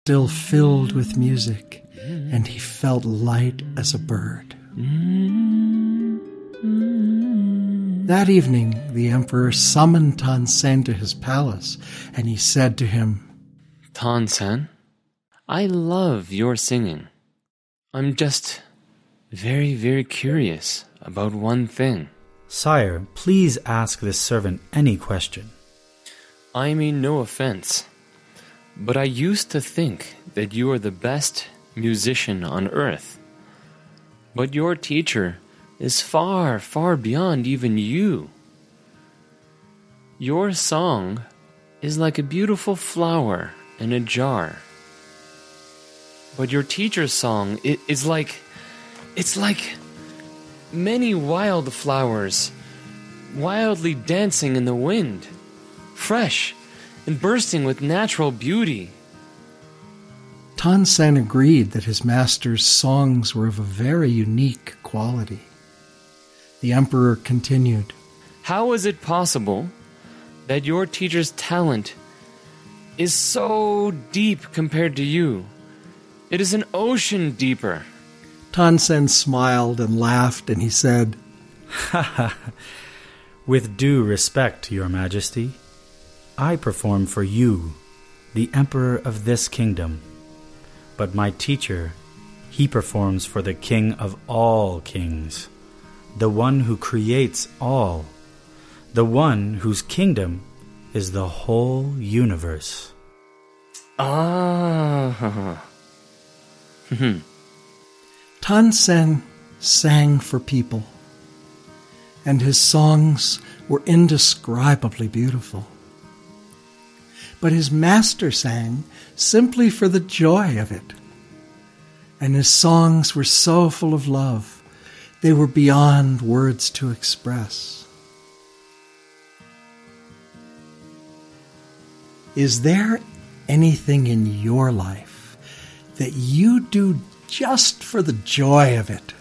still filled with music, and he felt light as a bird. That evening, the emperor summoned Tansen to his palace, and he said to him, Tansen, I love your singing. I'm just very, very curious about one thing. Sire, please ask this servant any question. I mean no offense, but I used to think that you are the best musician on earth. But your teacher is far, far beyond even you. Your song is like a beautiful flower in a jar. But your teacher's song it's like many wildflowers wildly dancing in the wind, fresh and bursting with natural beauty. Tansen agreed that his master's songs were of a very unique quality. The emperor continued, How is it possible that your teacher's talent is so deep compared to you? It is an ocean deeper. Tansen smiled and laughed, and he said, With due respect, Your Majesty, I perform for you, the emperor of this kingdom. But my teacher, he performs for the king of all kings, the one who creates all, the one whose kingdom is the whole universe. Ah. Tansen sang for people, and his songs were indescribably beautiful. But his master sang simply for the joy of it, and his songs were so full of love, they were beyond words to express. Is there anything in your life that you do just for the joy of it?